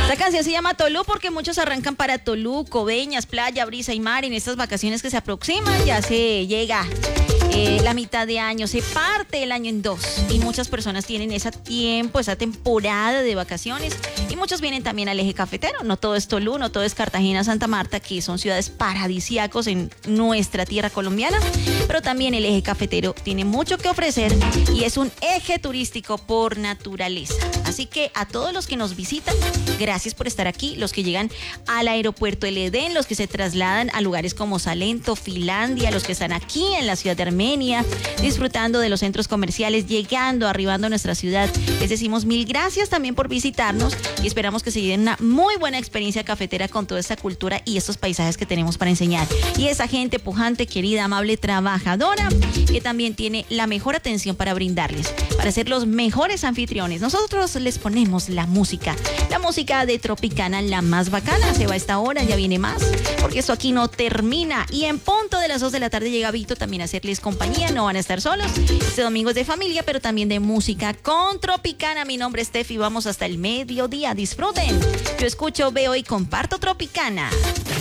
La canción se llama Tolú porque muchos arrancan para Tolú, Coveñas, playa, brisa y mar. En estas vacaciones que se aproximan ya se llega la mitad de año, se parte el año en dos y muchas personas tienen ese tiempo, esa temporada de vacaciones y muchos vienen también al eje cafetero. No todo es Tolú, no todo es Cartagena, Santa Marta, que son ciudades paradisíacos en nuestra tierra colombiana, pero también el eje cafetero tiene mucho que ofrecer y es un eje turístico por naturaleza. Así que a todos los que nos visitan, gracias por estar aquí, los que llegan al aeropuerto El Edén, los que se trasladan a lugares como Salento, Finlandia, los que están aquí en la ciudad de Armenia, disfrutando de los centros comerciales, llegando, arribando a nuestra ciudad. Les decimos mil gracias también por visitarnos y esperamos que se lleven una muy buena experiencia cafetera con toda esta cultura y estos paisajes que tenemos para enseñar. Y esa gente pujante, querida, amable, trabajadora, que también tiene la mejor atención para brindarles, para ser los mejores anfitriones. Nosotros les ponemos la música de Tropicana, la más bacana. Se va a esta hora, ya viene más, porque esto aquí no termina. Y en punto de las 2 de la tarde llega Vito también a hacerles compañía. No van a estar solos. Este domingo es de familia, pero también de música con Tropicana. Mi nombre es Steffi. Vamos hasta el mediodía. Disfruten. Yo escucho, veo y comparto Tropicana.